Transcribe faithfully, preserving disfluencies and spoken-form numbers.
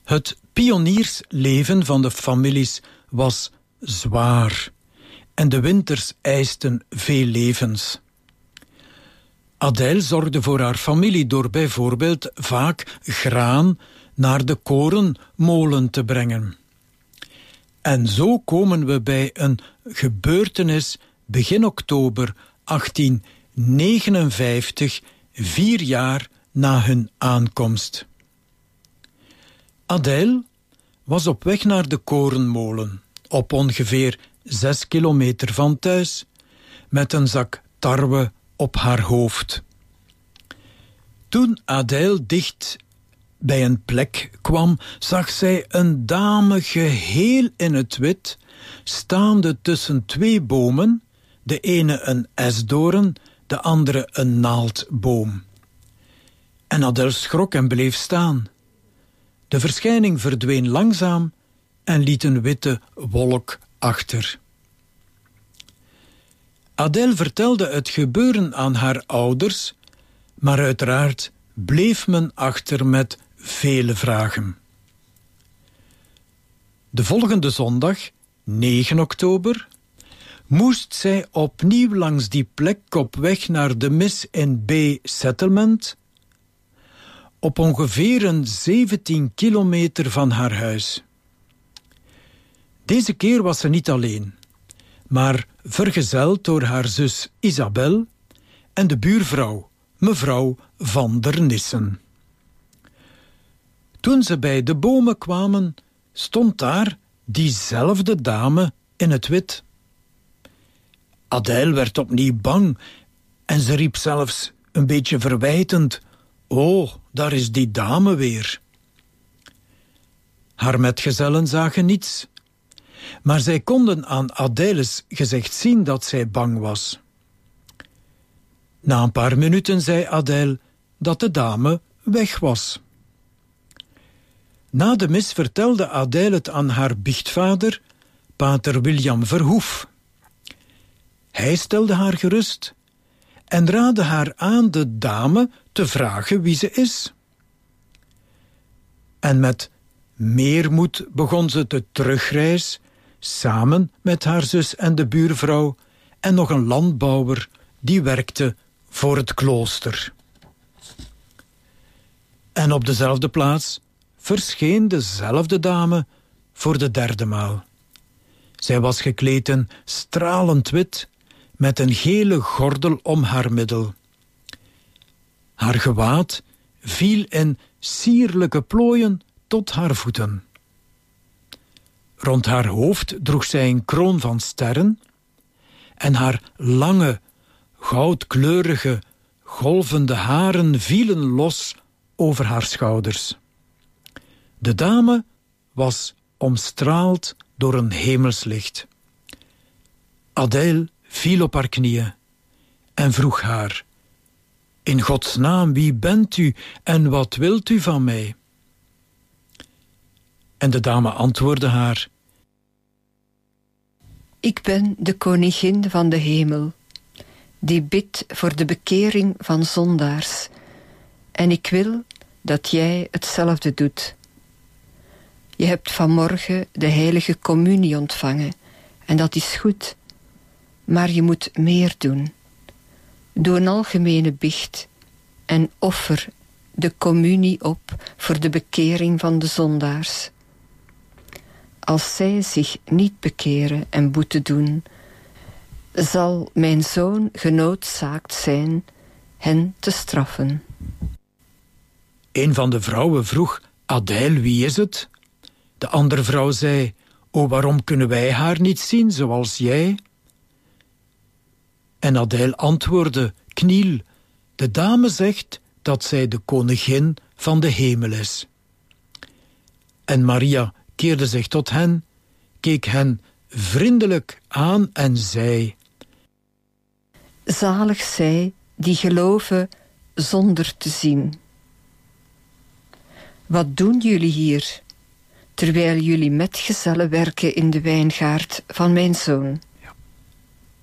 Het pioniersleven van de families was zwaar en de winters eisten veel levens. Adèle zorgde voor haar familie door bijvoorbeeld vaak graan naar de korenmolen te brengen. En zo komen we bij een gebeurtenis begin oktober achttien negenenvijftig, vier jaar na hun aankomst. Adèle was op weg naar de korenmolen, op ongeveer zes kilometer van thuis, met een zak tarwe op haar hoofd. Toen Adèle dicht bij een plek kwam, zag zij een dame geheel in het wit, staande tussen twee bomen, de ene een esdoorn, de andere een naaldboom. En Adèle schrok en bleef staan. De verschijning verdween langzaam en liet een witte wolk achter. Adèle vertelde het gebeuren aan haar ouders, maar uiteraard bleef men achter met vele vragen. De volgende zondag, negen oktober, moest zij opnieuw langs die plek op weg naar de Miss in Bay Settlement, op ongeveer een zeventien kilometer van haar huis. Deze keer was ze niet alleen, maar vergezeld door haar zus Isabel en de buurvrouw, mevrouw van der Nissen. Toen ze bij de bomen kwamen, stond daar diezelfde dame in het wit. Adèle werd opnieuw bang en ze riep zelfs een beetje verwijtend: "Oh, daar is die dame weer." Haar metgezellen zagen niets, maar zij konden aan Adèle's gezicht zien dat zij bang was. Na een paar minuten zei Adèle dat de dame weg was. Na de mis vertelde Adèle het aan haar biechtvader, pater William Verhoef. Hij stelde haar gerust en raadde haar aan de dame te vragen wie ze is. En met meer moed begon ze de terugreis, samen met haar zus en de buurvrouw en nog een landbouwer die werkte voor het klooster. En op dezelfde plaats verscheen dezelfde dame voor de derde maal. Zij was gekleed in stralend wit, met een gele gordel om haar middel. Haar gewaad viel in sierlijke plooien tot haar voeten. Rond haar hoofd droeg zij een kroon van sterren en haar lange, goudkleurige, golvende haren vielen los over haar schouders. De dame was omstraald door een hemelslicht. Adèle viel op haar knieën en vroeg haar: "In Gods naam, wie bent u en wat wilt u van mij?" En de dame antwoordde haar: "Ik ben de koningin van de hemel, die bidt voor de bekering van zondaars, en ik wil dat jij hetzelfde doet. Je hebt vanmorgen de heilige communie ontvangen, en dat is goed, maar je moet meer doen. Doe een algemene biecht en offer de communie op voor de bekering van de zondaars. Als zij zich niet bekeren en boete doen, zal mijn zoon genoodzaakt zijn hen te straffen." Een van de vrouwen vroeg: "Adèle, wie is het?" De andere vrouw zei: "O, waarom kunnen wij haar niet zien zoals jij?" En Adèle antwoordde: "Kniel, de dame zegt dat zij de koningin van de hemel is." En Maria keerde zich tot hen, keek hen vriendelijk aan en zei: "Zalig zij die geloven zonder te zien. Wat doen jullie hier, terwijl jullie metgezellen werken in de wijngaard van mijn zoon?